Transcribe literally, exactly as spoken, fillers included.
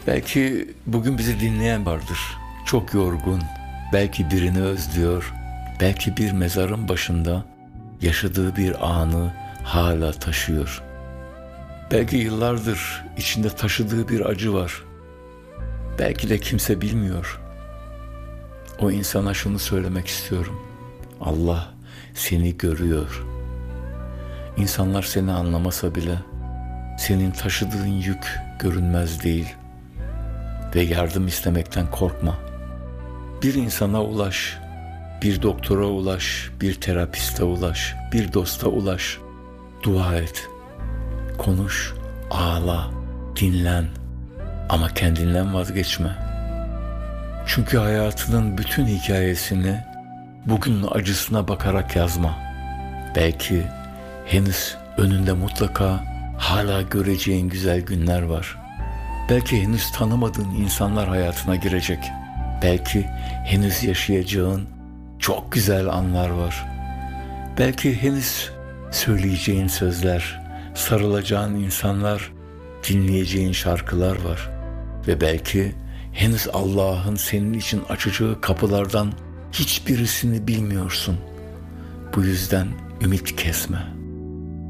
Belki bugün bizi dinleyen vardır. Çok yorgun, belki birini özlüyor, belki bir mezarın başında yaşadığı bir anı hala taşıyor. Belki yıllardır içinde taşıdığı bir acı var. Belki de kimse bilmiyor. O insana şunu söylemek istiyorum. Allah seni görüyor. İnsanlar seni anlamasa bile senin taşıdığın yük görünmez değil. Ve yardım istemekten korkma. Bir insana ulaş, bir doktora ulaş, bir terapiste ulaş, bir dosta ulaş. Dua et, konuş, ağla, dinlen ama kendinden vazgeçme. Çünkü hayatının bütün hikayesini bugünün acısına bakarak yazma. Belki henüz önünde mutlaka hala göreceğin güzel günler var. Belki henüz tanımadığın insanlar hayatına girecek. Belki henüz yaşayacağın çok güzel anlar var. Belki henüz söyleyeceğin sözler, sarılacağın insanlar, dinleyeceğin şarkılar var. Ve belki henüz Allah'ın senin için açacağı kapılardan hiçbirisini bilmiyorsun. Bu yüzden ümit kesme.